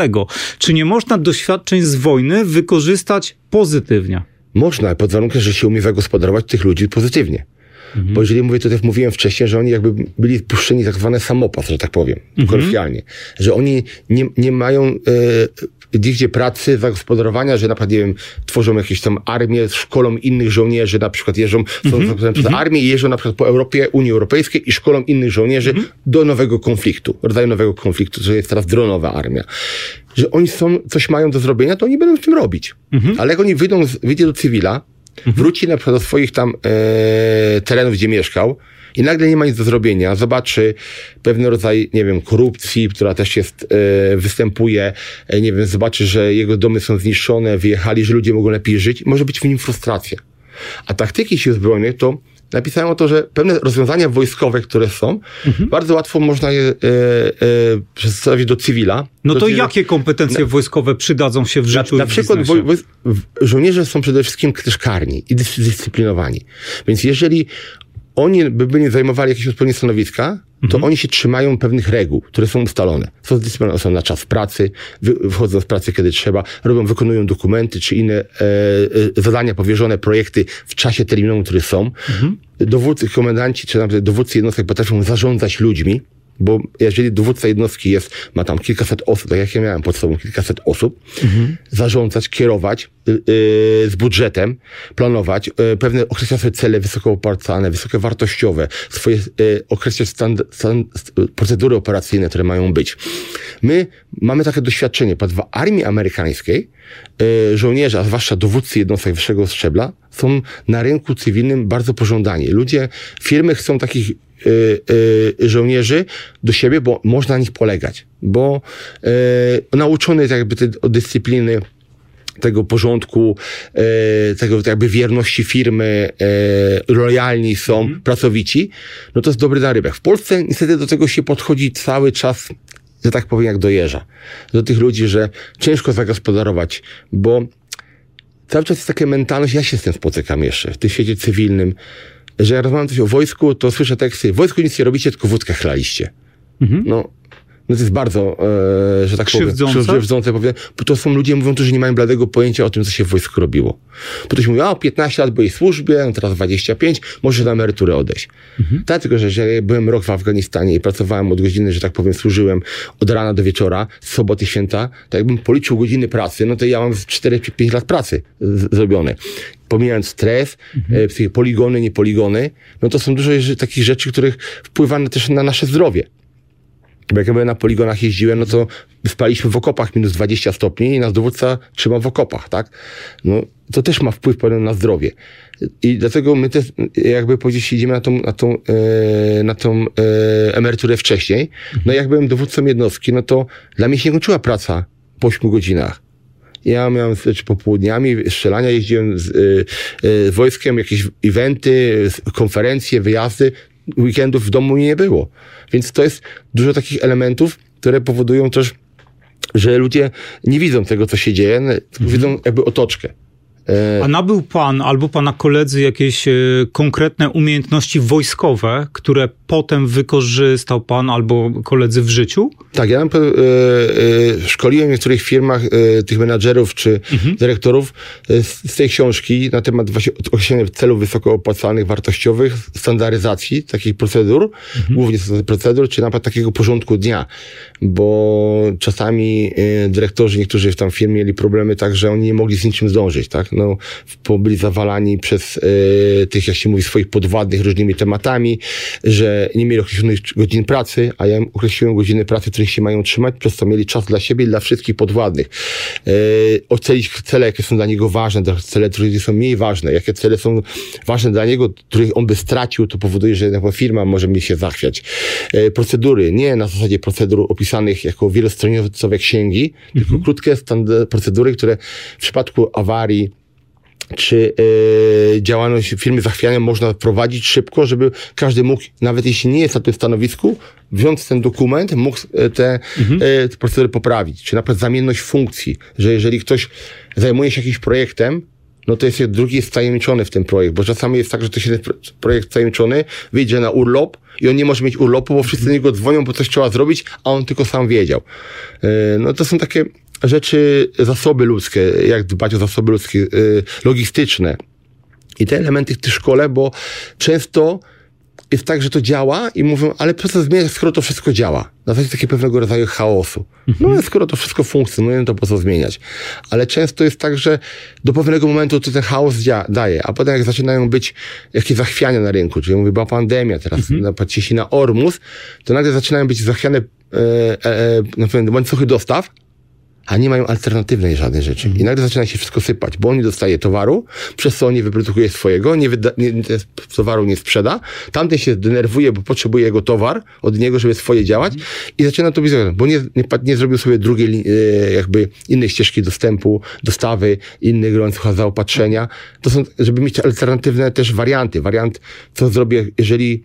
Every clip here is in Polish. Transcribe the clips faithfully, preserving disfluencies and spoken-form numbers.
tego. Czy nie można doświadczeń z wojny wykorzystać pozytywnie? Można, ale pod warunkiem, że się umie zagospodarować tych ludzi pozytywnie. Mhm. Bo jeżeli mówię, to też mówiłem wcześniej, że oni jakby byli puszczeni tak zwany samopas, że tak powiem, mhm. kolokwialnie. Że oni nie, nie mają e, nigdzie pracy, zagospodarowania, że na przykład, nie wiem, tworzą jakieś tam armię, szkolą innych żołnierzy, na przykład jeżdżą mhm. są, przez armię i jeżdżą na przykład po Europie, Unii Europejskiej i szkolą innych żołnierzy mhm. do nowego konfliktu, rodzaju nowego konfliktu, że jest teraz dronowa armia. Że oni są, coś mają do zrobienia, to oni będą w tym robić. Mhm. Ale jak oni wyjdą, z, wyjdzie do cywila, mhm. wróci na przykład do swoich tam e, terenów, gdzie mieszkał i nagle nie ma nic do zrobienia, zobaczy pewien rodzaj, nie wiem, korupcji, która też jest, e, występuje, e, nie wiem, zobaczy, że jego domy są zniszczone, wyjechali, że ludzie mogą lepiej żyć, może być w nim frustracja. A taktyki sił zbrojnych to napisałem o to, że pewne rozwiązania wojskowe, które są, mhm. bardzo łatwo można je e, e, przedstawić do cywila. No do to cywila. Jakie kompetencje na, wojskowe przydadzą się w życiu Na, i w na przykład biznesie? woj, woj, żołnierze są przede wszystkim też karni i dys, dyscyplinowani. Więc jeżeli oni by byli zajmowali jakieś odpowiednie stanowiska, to mhm. oni się trzymają pewnych reguł, które są ustalone. Są zdyscyplinowane, są na czas pracy, wy, wychodzą z pracy, kiedy trzeba, robią, wykonują dokumenty, czy inne e, e, zadania powierzone, projekty w czasie terminowym, które są. Mhm. Dowódcy, komendanci, czy nawet dowódcy jednostek potrafią zarządzać ludźmi, bo jeżeli dowódca jednostki jest, ma tam kilkaset osób, tak jak ja miałem pod sobą kilkaset osób, mhm. zarządzać, kierować yy, z budżetem, planować, yy, pewne określać sobie cele wysoko opłacane, wysokie wartościowe, swoje yy, określać stand, stand, procedury operacyjne, które mają być. My mamy takie doświadczenie, w armii amerykańskiej yy, żołnierze, a zwłaszcza dowódcy jednostek wyższego szczebla, są na rynku cywilnym bardzo pożądani. Ludzie, firmy chcą takich Y, y, żołnierzy do siebie, bo można na nich polegać, bo y, nauczony jakby tej dyscypliny, tego porządku, y, tego jakby wierności firmy, y, lojalni są, mm. pracowici, no to jest dobry narybek. W Polsce niestety do tego się podchodzi cały czas, że tak powiem, jak do jeża. Do tych ludzi, że ciężko zagospodarować, bo cały czas jest taka mentalność, ja się z tym spotykam jeszcze, w tym świecie cywilnym, że jak rozmawiam coś o wojsku, to słyszę teksty, w wojsku nic nie robicie, tylko wódkę chlaliście. Mhm. No, no to jest bardzo, e, że tak krzywdzące? powiem, krzywdzące, powiem, bo to są ludzie, mówią, którzy nie mają bladego pojęcia o tym, co się w wojsku robiło. Bo ktoś mówi, a piętnaście lat byłeś w służbie, no teraz dwadzieścia pięć, możesz na emeryturę odejść. Mhm. Tak, tylko że, że ja byłem rok w Afganistanie i pracowałem od godziny, że tak powiem, służyłem od rana do wieczora, z soboty, święta, to jakbym policzył godziny pracy, no to ja mam cztery pięć lat pracy z, zrobione. Pomijając stres, mhm. e, poligony, nie poligony, no to są dużo takich rzeczy, których wpływa też na nasze zdrowie. Bo jak ja byłem na poligonach jeździłem, no to spaliśmy w okopach minus dwadzieścia stopni i nas dowódca trzyma w okopach, tak? No, to też ma wpływ pewien na zdrowie. I dlatego my też, jakby powiedzieć, idziemy na tą, na tą, e, na tą e, emeryturę wcześniej. No jak byłem dowódcą jednostki, no to dla mnie się nie kończyła praca po ośmiu godzinach. Ja miałem czy popołudniami strzelania, jeździłem z, y, y, z wojskiem, jakieś eventy, konferencje, wyjazdy. Weekendów w domu nie było. Więc to jest dużo takich elementów, które powodują też, że ludzie nie widzą tego, co się dzieje, tylko mhm. widzą jakby otoczkę. A nabył pan albo pana koledzy jakieś e, konkretne umiejętności wojskowe, które potem wykorzystał pan albo koledzy w życiu? Tak, ja e, e, szkoliłem w niektórych firmach e, tych menadżerów czy mhm. dyrektorów e, z, z tej książki na temat właśnie określenia celów wysoko opłacalnych, wartościowych, standaryzacji takich procedur, mhm. głównie procedur, czy na przykład takiego porządku dnia, bo czasami e, dyrektorzy niektórzy w tam firmie mieli problemy tak, że oni nie mogli z niczym zdążyć, tak? No, byli zawalani przez e, tych, jak się mówi, swoich podwładnych różnymi tematami, że nie mieli określonych godzin pracy, a ja im określiłem godziny pracy, których się mają trzymać, przez to mieli czas dla siebie i dla wszystkich podwładnych. E, ocenić cele, jakie są dla niego ważne, cele, które są mniej ważne, jakie cele są ważne dla niego, których on by stracił, to powoduje, że jako firma może mi się zachwiać. E, procedury, nie na zasadzie procedur opisanych jako wielostronicowe księgi, mhm. tylko krótkie standard, procedury, które w przypadku awarii czy y, działalność firmy zachwiania można wprowadzić szybko, żeby każdy mógł, nawet jeśli nie jest na tym stanowisku, wziąć ten dokument, mógł te, mhm. y, te procedury poprawić. Czy na przykład zamienność funkcji, że jeżeli ktoś zajmuje się jakimś projektem, no to jest drugi jest wtajemniczony w ten projekt, bo czasami jest tak, że to się ten projekt wtajemniczony, wyjdzie na urlop i on nie może mieć urlopu, bo wszyscy do niego dzwonią, bo coś trzeba zrobić, a on tylko sam wiedział. No to są takie rzeczy, zasoby ludzkie, jak dbać o zasoby ludzkie, logistyczne. I te elementy w tej szkole, bo często jest tak, że to działa i mówią, ale po co zmieniać, skoro to wszystko działa? Na zasadzie takiego pewnego rodzaju chaosu. Mhm. No skoro to wszystko funkcjonuje, to po co zmieniać? Ale często jest tak, że do pewnego momentu to ten chaos dzia- daje, a potem jak zaczynają być jakieś zachwiania na rynku, czyli mówię, była pandemia, teraz mhm. napatrzcie się na Ormus, to nagle zaczynają być zachwiane e, e, na pewno łańcuchy dostaw, a nie mają alternatywnej żadnej rzeczy. I nagle zaczyna się wszystko sypać, bo on nie dostaje towaru, przez co on nie wyprodukuje swojego, nie, wyda, nie towaru nie sprzeda, tamten się denerwuje, bo potrzebuje jego towar od niego, żeby swoje działać i zaczyna to być, bo nie, nie, nie zrobił sobie drugiej jakby innej ścieżki dostępu, dostawy, innych łańcucha zaopatrzenia. To są, żeby mieć alternatywne też warianty. Wariant, co zrobię, jeżeli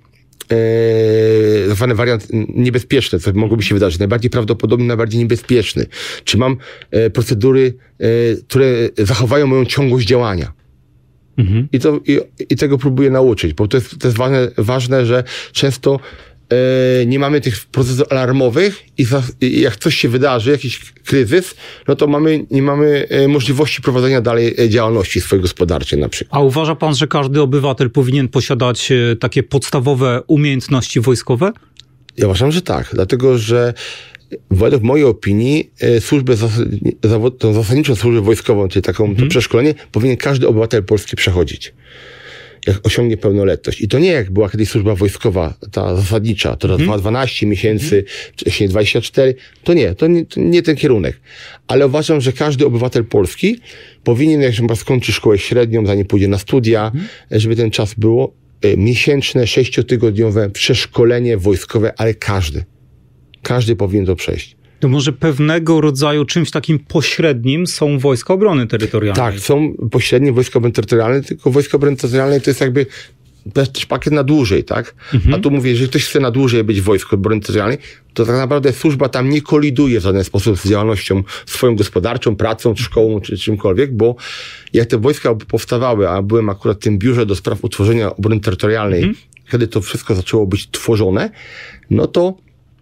Eee, zwany wariant niebezpieczny, co mogłoby się wydarzyć, najbardziej prawdopodobny, najbardziej niebezpieczny. Czy mam e, procedury, e, które zachowają moją ciągłość działania. Mhm. I, to, i, i tego próbuję nauczyć, bo to jest, to jest ważne, ważne, że często e, nie mamy tych procedur alarmowych i, za, i jak coś się wydarzy, jakiś kryzys, no to mamy, nie mamy e, możliwości prowadzenia dalej e, działalności swojej gospodarczej na przykład. A uważa pan, że każdy obywatel powinien posiadać e, takie podstawowe umiejętności wojskowe? Ja uważam, że tak, dlatego że według mojej opinii e, służbę, zas- tą zasadniczą służbę wojskową, czyli taką mhm. to przeszkolenie, powinien każdy obywatel polski przechodzić, jak osiągnie pełnoletność. I to nie jak była kiedyś służba wojskowa, ta zasadnicza, to trwa dwanaście miesięcy, wcześniej dwadzieścia cztery, to nie, to nie, to nie ten kierunek. Ale uważam, że każdy obywatel polski powinien, jak skończy szkołę średnią, zanim pójdzie na studia, mhm. żeby ten czas było e, miesięczne, sześciotygodniowe przeszkolenie wojskowe, ale każdy. Każdy powinien to przejść. To może pewnego rodzaju czymś takim pośrednim są Wojska Obrony Terytorialnej. Tak, są pośrednie Wojska Obrony Terytorialnej, tylko Wojska Obrony Terytorialnej to jest jakby też pakiet na dłużej, tak? Mhm. A tu mówię, jeżeli ktoś chce na dłużej być w Wojsku Obrony Terytorialnej, to tak naprawdę służba tam nie koliduje w żaden sposób z działalnością swoją gospodarczą, pracą, czy szkołą, czy czymkolwiek, bo jak te wojska powstawały, a byłem akurat w tym biurze do spraw utworzenia obrony terytorialnej, mhm. kiedy to wszystko zaczęło być tworzone, no to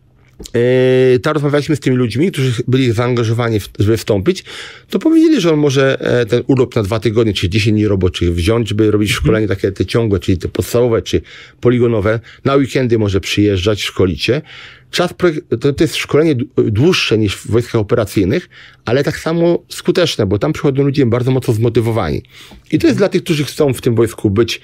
Yy, tam rozmawialiśmy z tymi ludźmi, którzy byli zaangażowani, w, żeby wstąpić, to powiedzieli, że on może e, ten urlop na dwa tygodnie, czy dziesięć dni roboczych wziąć, żeby robić szkolenie takie te ciągłe, czyli te podstawowe, czy poligonowe. Na weekendy może przyjeżdżać, szkolić się. Czas, to, to jest szkolenie dłuższe niż w wojskach operacyjnych, ale tak samo skuteczne, bo tam przychodzą ludzie bardzo mocno zmotywowani. I to jest dla tych, którzy chcą w tym wojsku być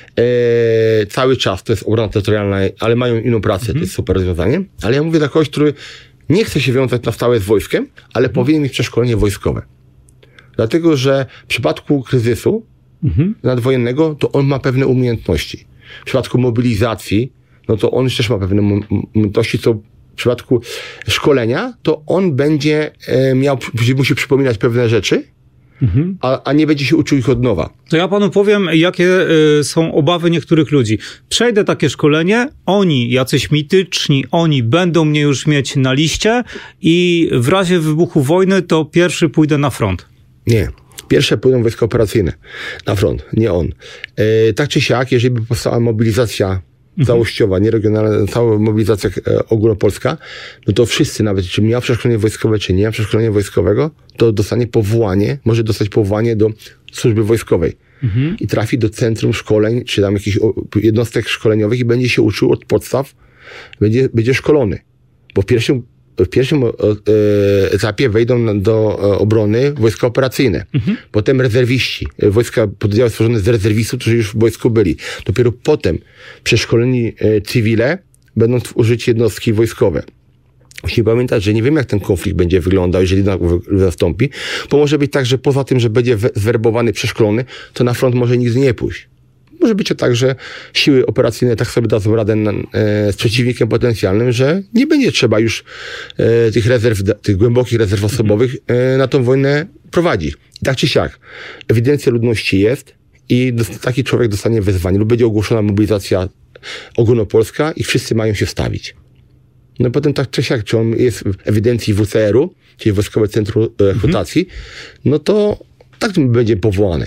e, cały czas, to jest obrona terytorialna, ale mają inną pracę, mhm. to jest super rozwiązanie. Ale ja mówię dla kogoś, który nie chce się wiązać na stałe z wojskiem, ale mhm. powinien mieć przeszkolenie wojskowe. Dlatego, że w przypadku kryzysu mhm. nadwojennego, to on ma pewne umiejętności. W przypadku mobilizacji, no to on też ma pewne umiejętności, co w przypadku szkolenia, to on będzie e, miał, musi przypominać pewne rzeczy, mhm. a, a nie będzie się uczył ich od nowa. To ja panu powiem, jakie y, są obawy niektórych ludzi. Przejdę takie szkolenie, oni, jacyś mityczni, oni będą mnie już mieć na liście i w razie wybuchu wojny to pierwszy pójdę na front. Nie. Pierwsze pójdą wojska operacyjne na front, nie on. E, tak czy siak, jeżeli by powstała mobilizacja całościowa, nie regionalna, cała mobilizacja e, ogólnopolska, no to wszyscy, nawet czy miał przeszkolenie wojskowe, czy nie miał przeszkolenia wojskowego, to dostanie powołanie, może dostać powołanie do służby wojskowej. Mhm. I trafi do centrum szkoleń, czy tam jakichś jednostek szkoleniowych i będzie się uczył od podstaw, będzie, będzie szkolony. Bo w pierwszym w pierwszym e, etapie wejdą na, do e, obrony wojska operacyjne. Mhm. Potem rezerwiści. Wojska, pododdziały stworzone z rezerwistów, którzy już w wojsku byli. Dopiero potem przeszkoleni e, cywile będą użyć jednostki wojskowe. Musimy pamiętać, że nie wiem, jak ten konflikt będzie wyglądał, jeżeli nastąpi, bo może być tak, że poza tym, że będzie zwerbowany, przeszkolony, to na front może nigdy nie pójść. Może być to tak, że siły operacyjne tak sobie dadzą radę na, e, z przeciwnikiem potencjalnym, że nie będzie trzeba już e, tych rezerw, tych głębokich rezerw osobowych e, na tą wojnę prowadzić. I tak czy siak, ewidencja ludności jest i dos- taki człowiek dostanie wezwanie lub będzie ogłoszona mobilizacja ogólnopolska i wszyscy mają się stawić. No potem tak czy siak, czy on jest w ewidencji W C R u, czyli Wojskowe Centrum Rekrutacji, mhm. no to tak będzie powołany.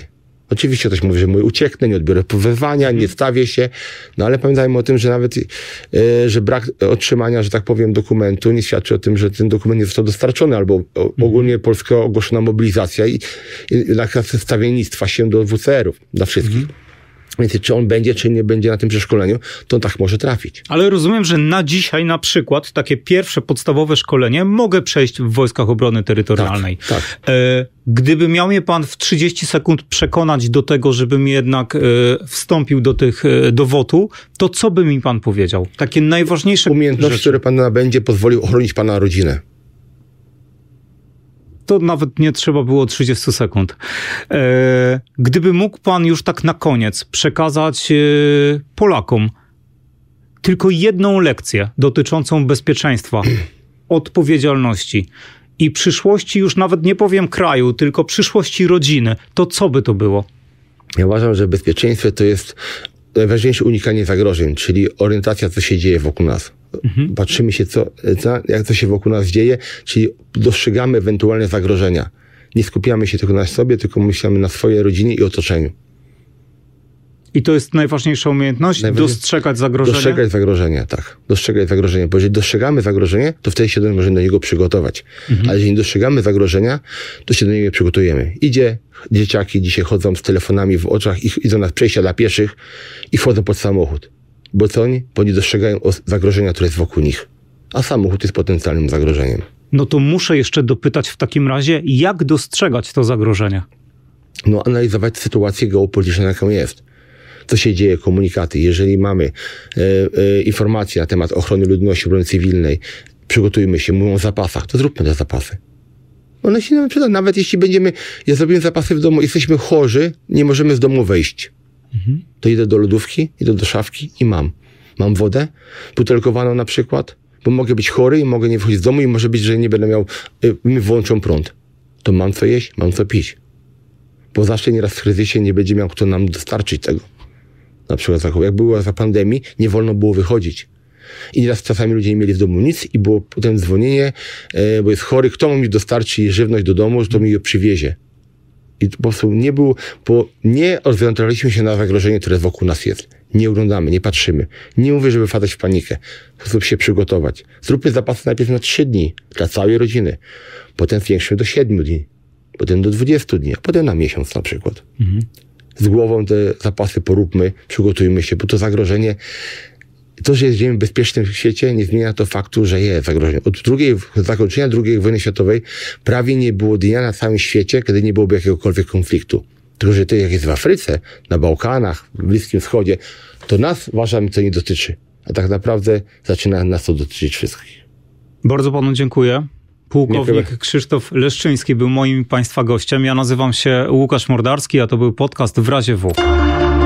Oczywiście ktoś mówi, że mój ucieknę, nie odbiorę wezwania, nie stawię się, no ale pamiętajmy o tym, że nawet, e, że brak otrzymania, że tak powiem, dokumentu nie świadczy o tym, że ten dokument nie został dostarczony, albo o, ogólnie Polska ogłoszona mobilizacja i, i nakaz stawiennictwa się do W C R-ów, dla wszystkich. Mhm. Więc czy on będzie, czy nie będzie na tym przeszkoleniu, to on tak może trafić. Ale rozumiem, że na dzisiaj na przykład takie pierwsze podstawowe szkolenie mogę przejść w Wojskach Obrony Terytorialnej. Tak, tak. E, gdyby miał mnie pan w trzydzieści sekund przekonać do tego, żebym jednak e, wstąpił do tych, e, do W O T-u, to co by mi pan powiedział? Takie najważniejsze umiejętności, rzeczy. które pan nabędzie, pozwolił ochronić pana rodzinę. To nawet nie trzeba było trzydzieści sekund. E, gdyby mógł pan już tak na koniec przekazać e, Polakom tylko jedną lekcję dotyczącą bezpieczeństwa, odpowiedzialności i przyszłości, już nawet nie powiem kraju, tylko przyszłości rodziny, to co by to było? Ja uważam, że bezpieczeństwo to jest najważniejsze unikanie zagrożeń, czyli orientacja, co się dzieje wokół nas. Mhm. Patrzymy się, co, co, jak to się wokół nas dzieje, czyli dostrzegamy ewentualne zagrożenia. Nie skupiamy się tylko na sobie, tylko myślimy na swojej rodzinie i otoczeniu. I to jest najważniejsza umiejętność? Dostrzegać zagrożenia? Dostrzegać zagrożenia, tak. Dostrzegać zagrożenia. Bo jeżeli dostrzegamy zagrożenie, to wtedy się możemy do niego przygotować. Mhm. Ale jeżeli nie dostrzegamy zagrożenia, to się do niego nie przygotujemy. Idzie, dzieciaki dzisiaj chodzą z telefonami w oczach, ich, idą na przejścia dla pieszych i wchodzą pod samochód. Bo co oni? Bo nie dostrzegają zagrożenia, które jest wokół nich. A samochód jest potencjalnym zagrożeniem. No to muszę jeszcze dopytać w takim razie, jak dostrzegać to zagrożenie? No analizować sytuację geopolityczną, jaką jest. Co się dzieje, komunikaty. Jeżeli mamy e, e, informacje na temat ochrony ludności, obrony cywilnej, przygotujmy się, mówią o zapasach, to zróbmy te zapasy. One się nam przyda. Nawet jeśli będziemy, ja zrobiłem zapasy w domu, jesteśmy chorzy, nie możemy z domu wejść. Mhm. To idę do lodówki, idę do szafki i mam. Mam wodę butelkowaną na przykład, bo mogę być chory i mogę nie wychodzić z domu i może być, że nie będę miał, mi włączą prąd. To mam co jeść, mam co pić. Bo zawsze nieraz w kryzysie nie będzie miał kto nam dostarczyć tego. Na przykład jak było za pandemii, nie wolno było wychodzić. I nieraz czasami ludzie nie mieli w domu nic i było potem dzwonienie, e, bo jest chory, kto mi dostarczy żywność do domu, kto mi ją przywiezie. I po prostu nie było, bo nie orientowaliśmy się na zagrożenie, które wokół nas jest. Nie oglądamy, nie patrzymy. Nie mówię, żeby wpadać w panikę. Po prostu się przygotować. Zróbmy zapasy najpierw na trzy dni dla całej rodziny. Potem zwiększmy do siedmiu dni. Potem do dwudziestu dni, a potem na miesiąc na przykład. Mhm. Z głową te zapasy poróbmy, przygotujmy się, bo to zagrożenie, to, że żyjemy w bezpiecznym świecie, nie zmienia to faktu, że jest zagrożenie. Od drugiej, zakończenia drugiej wojny światowej prawie nie było dnia na całym świecie, kiedy nie byłoby jakiegokolwiek konfliktu. Tylko, że to jak jest w Afryce, na Bałkanach, w Bliskim Wschodzie, to nas, uważam, to nie dotyczy. A tak naprawdę zaczyna nas to dotyczyć wszystkich. Bardzo panu dziękuję. Pułkownik Krzysztof Leszczyński był moim i państwa gościem. Ja nazywam się Łukasz Mordarski, a to był podcast W razie W.